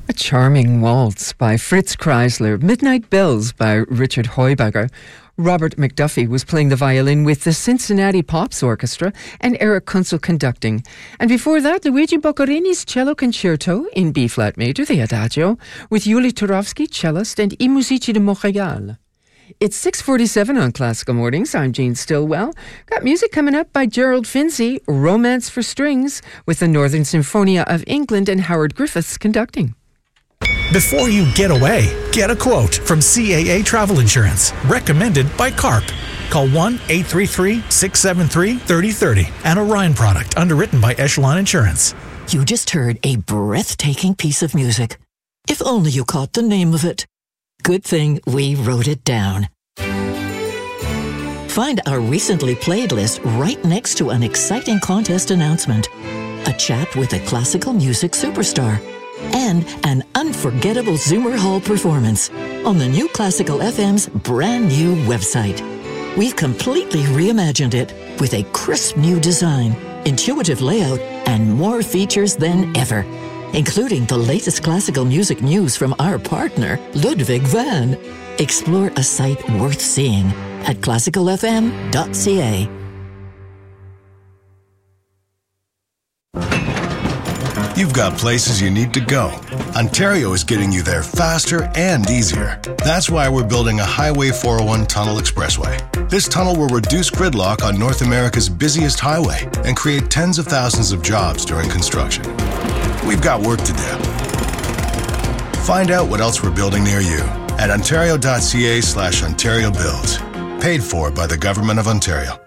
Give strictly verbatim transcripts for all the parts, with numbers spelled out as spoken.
A Charming Waltz by Fritz Kreisler, Midnight Bells by Richard Heuberger. Robert McDuffie was playing the violin with the Cincinnati Pops Orchestra and Eric Kunzel conducting. And before that, Luigi Boccherini's Cello Concerto in B-flat major, the Adagio, with Yuli Turovsky, cellist, and I Musici di Montréal. It's six forty-seven on Classical Mornings. I'm Jean Stillwell. Got music coming up by Gerald Finzi, Romance for Strings, with the Northern Symphonia of England and Howard Griffiths conducting. Before you get away, get a quote from C A A Travel Insurance, recommended by CARP. Call one eight three three, six seven three, three zero three zero. An Orion product underwritten by Echelon Insurance. You just heard a breathtaking piece of music. If only you caught the name of it. Good thing we wrote it down. Find our recently played list right next to an exciting contest announcement. A chat with a classical music superstar. And an unforgettable Zoomer Hall performance on the New Classical F M's brand new website. We've completely reimagined it with a crisp new design, intuitive layout, and more features than ever, including the latest classical music news from our partner, Ludwig van. Explore a site worth seeing at classical f m dot c a. You've got places you need to go. Ontario is getting you there faster and easier. That's why we're building a Highway four oh one Tunnel Expressway. This tunnel will reduce gridlock on North America's busiest highway and create tens of thousands of jobs during construction. We've got work to do. Find out what else we're building near you at ontario.ca slash Ontario Builds. Paid for by the Government of Ontario.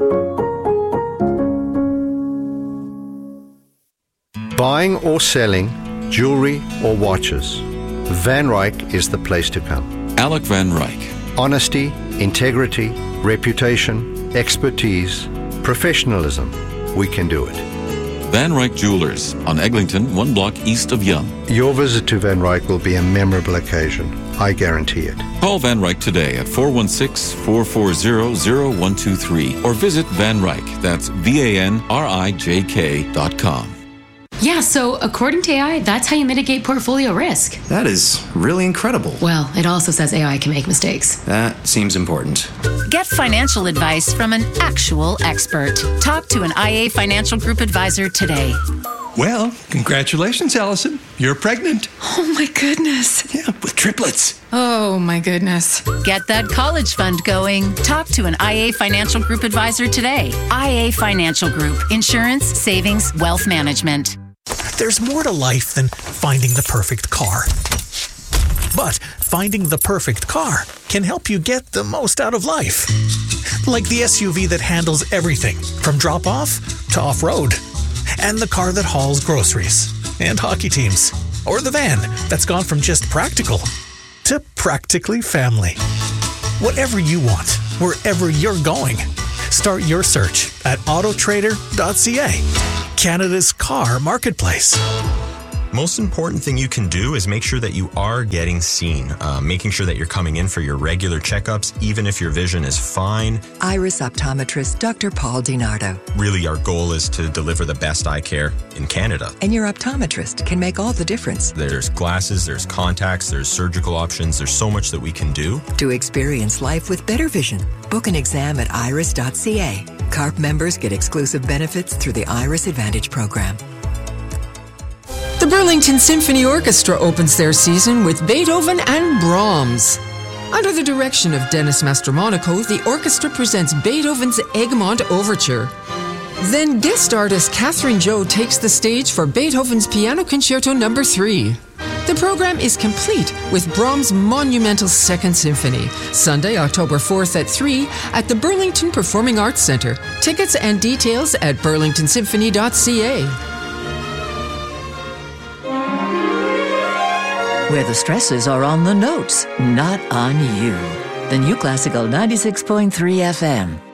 Buying or selling jewelry or watches, Van Ryck is the place to come. Alec Van Ryck. Honesty, integrity, reputation, expertise, professionalism. We can do it. Van Ryck Jewelers on Eglinton, one block east of Yonge. Your visit to Van Ryck will be a memorable occasion. I guarantee it. Call Van Ryck today at four one six, four four zero, zero one two three or visit Van Ryck. That's V A N R I J K dot com. Yeah, so according to A I, that's how you mitigate portfolio risk. That is really incredible. Well, it also says A I can make mistakes. That seems important. Get financial advice from an actual expert. Talk to an I A Financial Group advisor today. Well, congratulations, Allison. You're pregnant. Oh, my goodness. Yeah, with triplets. Oh, my goodness. Get that college fund going. Talk to an I A Financial Group advisor today. I A Financial Group. Insurance, savings, wealth management. There's more to life than finding the perfect car. But finding the perfect car can help you get the most out of life. Like the S U V that handles everything from drop-off to off-road. And the car that hauls groceries and hockey teams. Or the van that's gone from just practical to practically family. Whatever you want, wherever you're going. Start your search at auto trader dot c a, Canada's car marketplace. Most important thing you can do is make sure that you are getting seen, uh, making sure that you're coming in for your regular checkups, even if your vision is fine. Iris optometrist Doctor Paul DiNardo. Really, our goal is to deliver the best eye care in Canada. And your optometrist can make all the difference. There's glasses, there's contacts, there's surgical options, there's so much that we can do. To experience life with better vision, book an exam at iris dot c a. CARP members get exclusive benefits through the Iris Advantage program. The Burlington Symphony Orchestra opens their season with Beethoven and Brahms. Under the direction of Dennis Mastromonaco, the orchestra presents Beethoven's Egmont Overture. Then guest artist Catherine Joe takes the stage for Beethoven's Piano Concerto Number three. The program is complete with Brahms' monumental Second Symphony, Sunday, October fourth at three at the Burlington Performing Arts Centre. Tickets and details at burlington symphony dot c a. Where the stresses are on the notes, not on you. The New Classical ninety-six point three F M.